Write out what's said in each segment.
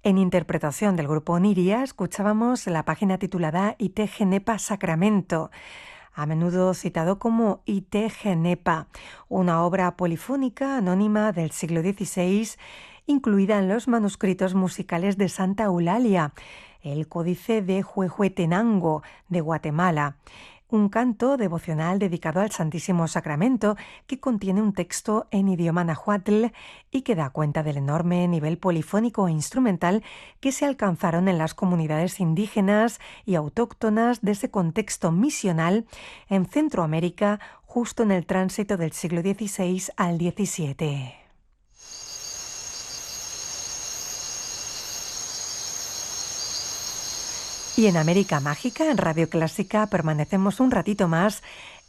En interpretación del grupo Niria escuchábamos la página titulada Ite Genepa Sacramento, a menudo citado como Ite Genepa, una obra polifónica anónima del siglo XVI, incluida en los manuscritos musicales de Santa Eulalia, el Códice de Huehuetenango de Guatemala, un canto devocional dedicado al Santísimo Sacramento que contiene un texto en idioma nahuatl y que da cuenta del enorme nivel polifónico e instrumental que se alcanzaron en las comunidades indígenas y autóctonas de ese contexto misional en Centroamérica justo en el tránsito del siglo XVI al XVII. Y en América Mágica, en Radio Clásica, permanecemos un ratito más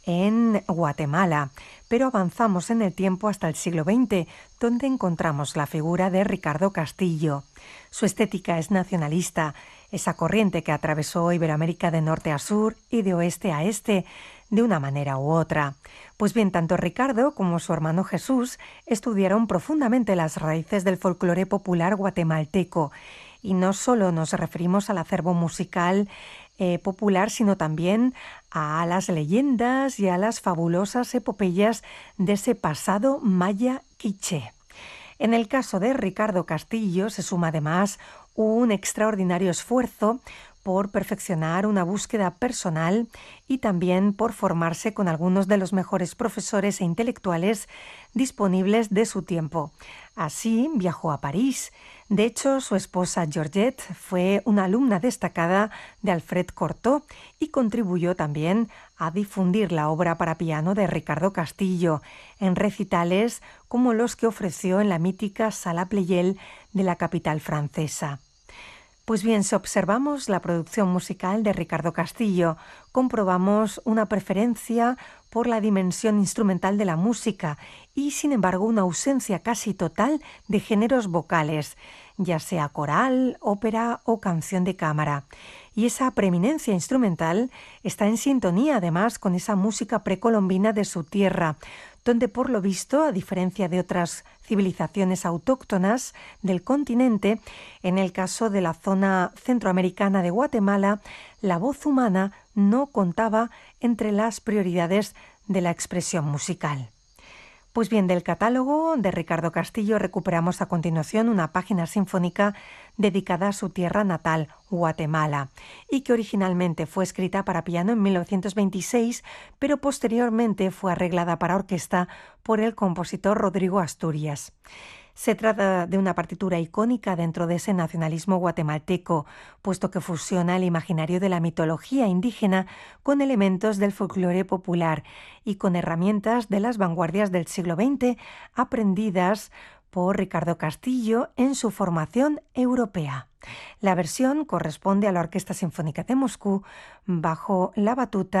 en Guatemala, pero avanzamos en el tiempo hasta el siglo XX, donde encontramos la figura de Ricardo Castillo. Su estética es nacionalista, esa corriente que atravesó Iberoamérica de norte a sur y de oeste a este, de una manera u otra. Pues bien, tanto Ricardo como su hermano Jesús estudiaron profundamente las raíces del folclore popular guatemalteco. Y no solo nos referimos al acervo musical popular, sino también a las leyendas y a las fabulosas epopeyas de ese pasado maya quiché. En el caso de Ricardo Castillo se suma además un extraordinario esfuerzo por perfeccionar una búsqueda personal y también por formarse con algunos de los mejores profesores e intelectuales disponibles de su tiempo. Así viajó a París. De hecho, su esposa Georgette fue una alumna destacada de Alfred Cortot y contribuyó también a difundir la obra para piano de Ricardo Castillo en recitales como los que ofreció en la mítica Sala Pleyel de la capital francesa. Pues bien, si observamos la producción musical de Ricardo Castillo, comprobamos una preferencia por la dimensión instrumental de la música y, sin embargo, una ausencia casi total de géneros vocales, ya sea coral, ópera o canción de cámara. Y esa preeminencia instrumental está en sintonía, además, con esa música precolombina de su tierra, donde, por lo visto, a diferencia de otras civilizaciones autóctonas del continente, en el caso de la zona centroamericana de Guatemala, la voz humana no contaba entre las prioridades de la expresión musical. Pues bien, del catálogo de Ricardo Castillo recuperamos a continuación una página sinfónica dedicada a su tierra natal, Guatemala, y que originalmente fue escrita para piano en 1926, pero posteriormente fue arreglada para orquesta por el compositor Rodrigo Asturias. Se trata de una partitura icónica dentro de ese nacionalismo guatemalteco, puesto que fusiona el imaginario de la mitología indígena con elementos del folclore popular y con herramientas de las vanguardias del siglo XX aprendidas por Ricardo Castillo en su formación europea. La versión corresponde a la Orquesta Sinfónica de Moscú bajo la batuta